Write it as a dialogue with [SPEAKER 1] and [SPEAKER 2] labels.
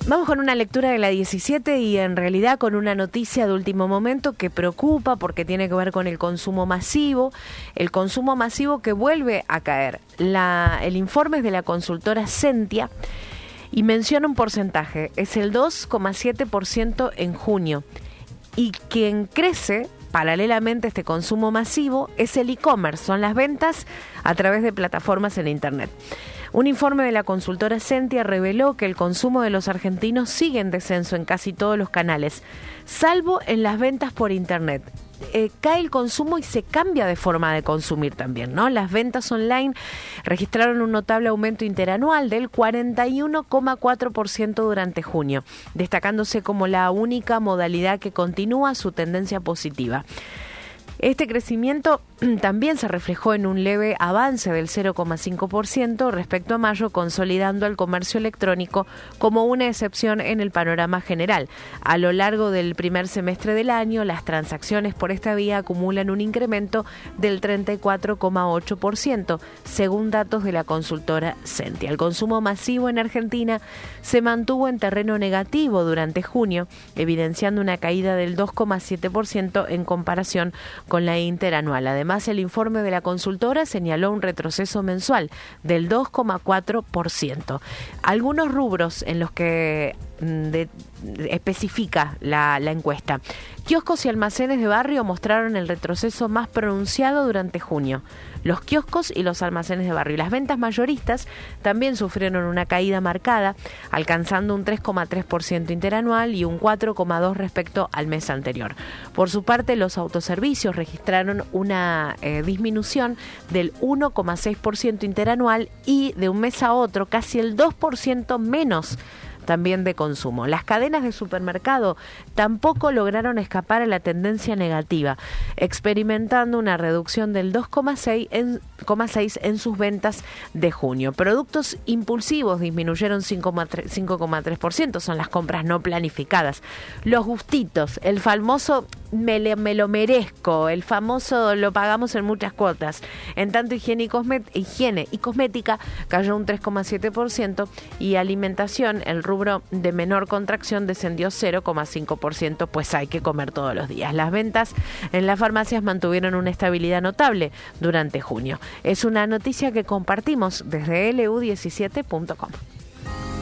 [SPEAKER 1] Vamos con una lectura de la 17 y en realidad con una noticia de último momento que preocupa porque tiene que ver con el consumo masivo que vuelve a caer. El informe es de la consultora Sentia y menciona un porcentaje, es el 2,7% en junio. Y quien crece paralelamente a este consumo masivo es el e-commerce, son las ventas a través de plataformas en Internet. Un informe de la consultora Sentia reveló que el consumo de los argentinos sigue en descenso en casi todos los canales, salvo en las ventas por Internet. Cae el consumo y se cambia de forma de consumir también, ¿no? Las ventas online registraron un notable aumento interanual del 41,4% durante junio, destacándose como la única modalidad que continúa su tendencia positiva. Este crecimiento también se reflejó en un leve avance del 0,5% respecto a mayo, consolidando al comercio electrónico como una excepción en el panorama general. A lo largo del primer semestre del año, las transacciones por esta vía acumulan un incremento del 34,8%, según datos de la consultora Sentia. El consumo masivo en Argentina se mantuvo en terreno negativo durante junio, evidenciando una caída del 2,7% en comparación con la interanual. Además, el informe de la consultora señaló un retroceso mensual del 2,4%. Algunos rubros en los que especifica la encuesta. Kioscos y almacenes de barrio mostraron el retroceso más pronunciado durante junio. Los kioscos y los almacenes de barrio. Y las ventas mayoristas también sufrieron una caída marcada, alcanzando un 3,3% interanual y un 4,2% respecto al mes anterior. Por su parte, los autoservicios registraron una disminución del 1,6% interanual y de un mes a otro casi el 2% menos también de consumo. Las cadenas de supermercado tampoco lograron escapar a la tendencia negativa, experimentando una reducción del 2,6% en sus ventas de junio. Productos impulsivos disminuyeron 5,3%, son las compras no planificadas. Los gustitos, el famoso me lo merezco, el famoso lo pagamos en muchas cuotas. En tanto, higiene y cosmética cayó un 3,7% y alimentación, el rubro de menor contracción, descendió 0,5%, pues hay que comer todos los días. Las ventas en las farmacias mantuvieron una estabilidad notable durante junio. Es una noticia que compartimos desde lu17.com.